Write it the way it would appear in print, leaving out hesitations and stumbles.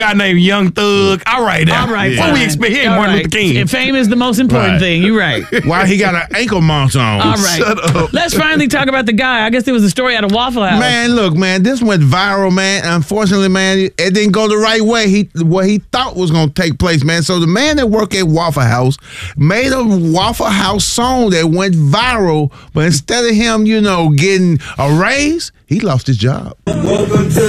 guy named Young Thug. All right, now. All right, What we fine. expect? He ain't All Martin right. Luther King. Fame is the most important thing. You're right. Why he got an ankle mount on? All right. Shut up. Let's finally talk about the guy. I guess there was a story out of Waffle House. Man, look, man, this went viral, man. Unfortunately, man, it didn't go the right way. What he thought was going to take place, man. So the man that worked at Waffle House made a Waffle House song that went viral, but instead of him, getting a raise, he lost his job. Welcome to